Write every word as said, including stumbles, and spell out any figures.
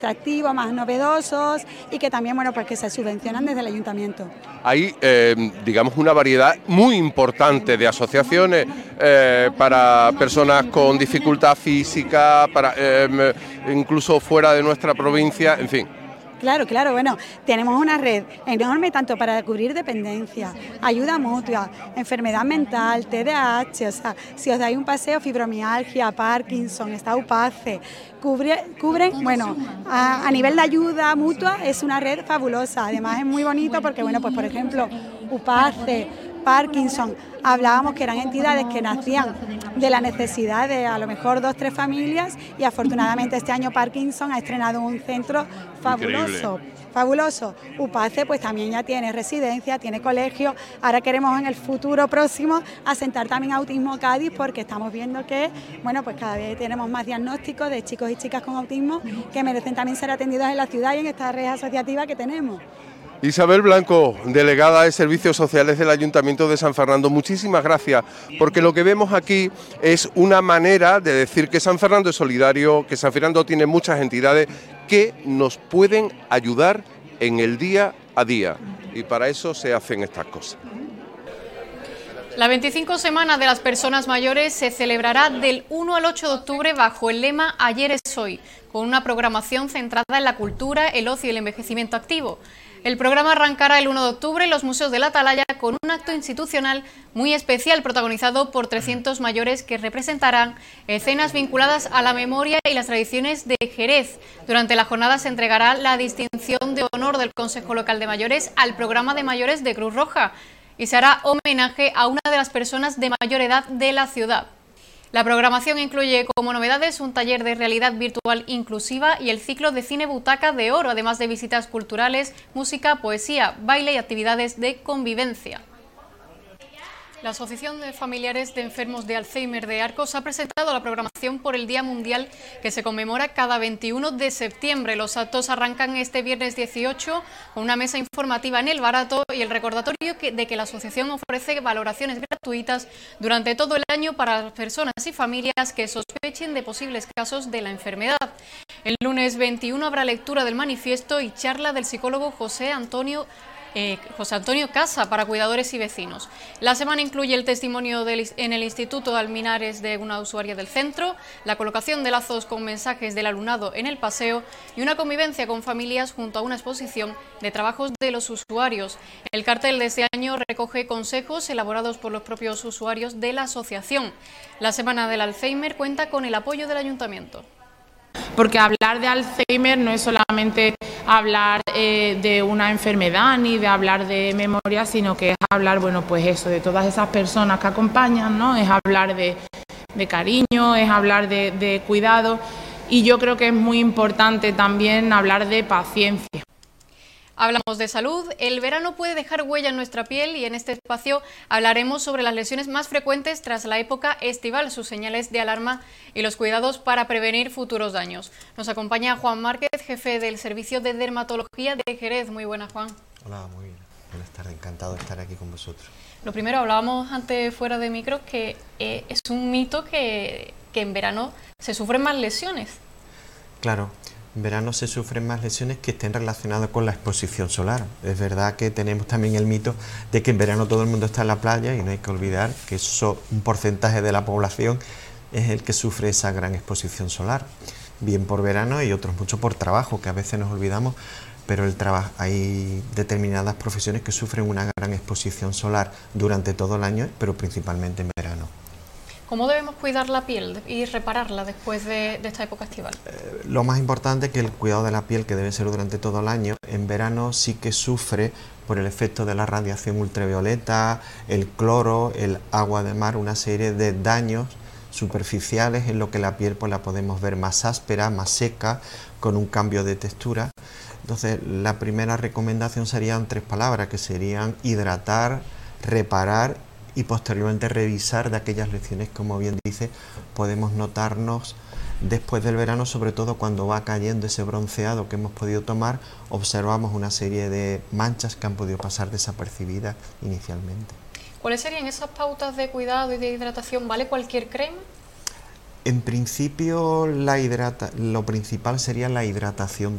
atractivos, más novedosos y que también, bueno, pues que se subvencionan desde el ayuntamiento. Hay, eh, digamos, una variedad muy importante de asociaciones eh, para personas con dificultad física, para eh, incluso fuera de nuestra provincia, en fin. Claro, claro, bueno, tenemos una red enorme tanto para cubrir dependencia, ayuda mutua, enfermedad mental, T D A H, o sea, si os dais un paseo, fibromialgia, Parkinson, está U P A C E, cubre, cubren, bueno, a, a nivel de ayuda mutua es una red fabulosa, además es muy bonito porque, bueno, pues por ejemplo, U P A C E, Parkinson, hablábamos que eran entidades que nacían de la necesidad de a lo mejor dos, tres familias y afortunadamente este año Parkinson ha estrenado un centro fabuloso, Increíble. fabuloso. U P A C E pues también ya tiene residencia, tiene colegio, ahora queremos en el futuro próximo asentar también Autismo Cádiz porque estamos viendo que, bueno, pues cada vez tenemos más diagnósticos de chicos y chicas con autismo que merecen también ser atendidos en la ciudad y en esta red asociativa que tenemos. Isabel Blanco, delegada de Servicios Sociales del Ayuntamiento de San Fernando, muchísimas gracias, porque lo que vemos aquí es una manera de decir que San Fernando es solidario, que San Fernando tiene muchas entidades que nos pueden ayudar en el día a día, y para eso se hacen estas cosas. La veinticinco Semana de las Personas Mayores se celebrará del uno al ocho de octubre bajo el lema Ayer es hoy, con una programación centrada en la cultura, el ocio y el envejecimiento activo. El programa arrancará el uno de octubre en los Museos de la Atalaya con un acto institucional muy especial protagonizado por trescientos mayores que representarán escenas vinculadas a la memoria y las tradiciones de Jerez. Durante la jornada se entregará la distinción de honor del Consejo Local de Mayores al programa de mayores de Cruz Roja y se hará homenaje a una de las personas de mayor edad de la ciudad. La programación incluye como novedades un taller de realidad virtual inclusiva y el ciclo de cine Butaca de Oro, además de visitas culturales, música, poesía, baile y actividades de convivencia. La Asociación de Familiares de Enfermos de Alzheimer de Arcos ha presentado la programación por el Día Mundial que se conmemora cada veintiuno de septiembre. Los actos arrancan este viernes dieciocho con una mesa informativa en el Barato y el recordatorio de que la asociación ofrece valoraciones gratuitas durante todo el año para las personas y familias que sospechen de posibles casos de la enfermedad. El lunes veintiuno habrá lectura del manifiesto y charla del psicólogo José Antonio Eh, José Antonio Casa para cuidadores y vecinos. La semana incluye el testimonio del, en el Instituto de Alminares de una usuaria del centro, la colocación de lazos con mensajes del alumnado en el paseo y una convivencia con familias junto a una exposición de trabajos de los usuarios. El cartel de este año recoge consejos elaborados por los propios usuarios de la asociación. La Semana del Alzheimer cuenta con el apoyo del Ayuntamiento. Porque hablar de Alzheimer no es solamente hablar eh, de una enfermedad ni de hablar de memoria, sino que es hablar, bueno, pues eso, de todas esas personas que acompañan, ¿no? Es hablar de, de cariño, es hablar de, de cuidado y yo creo que es muy importante también hablar de paciencia. Hablamos de salud. El verano puede dejar huella en nuestra piel y en este espacio hablaremos sobre las lesiones más frecuentes tras la época estival, sus señales de alarma y los cuidados para prevenir futuros daños. Nos acompaña Juan Márquez, jefe del Servicio de Dermatología de Jerez. Muy buenas, Juan. Hola, muy bien. Buenas tardes, encantado de estar aquí con vosotros. Lo primero, hablábamos antes fuera de micro que eh, es un mito que, que en verano se sufren más lesiones. Claro. En verano se sufren más lesiones que estén relacionadas con la exposición solar. Es verdad que tenemos también el mito de que en verano todo el mundo está en la playa y no hay que olvidar que eso, un porcentaje de la población es el que sufre esa gran exposición solar. Bien por verano y otros mucho por trabajo, que a veces nos olvidamos, pero el trabajo, hay determinadas profesiones que sufren una gran exposición solar durante todo el año, pero principalmente en verano. ¿Cómo debemos cuidar la piel y repararla después de, de esta época estival? Eh, lo más importante es que el cuidado de la piel, que debe ser durante todo el año, en verano sí que sufre por el efecto de la radiación ultravioleta, el cloro, el agua de mar, una serie de daños superficiales en lo que la piel pues la podemos ver más áspera, más seca, con un cambio de textura. Entonces la primera recomendación serían tres palabras, que serían hidratar, reparar y posteriormente revisar de aquellas lesiones, como bien dice, podemos notarnos después del verano, sobre todo cuando va cayendo ese bronceado que hemos podido tomar, observamos una serie de manchas que han podido pasar desapercibidas inicialmente. ¿Cuáles serían esas pautas de cuidado y de hidratación? ¿Vale cualquier crema? En principio, la hidrata, lo principal sería la hidratación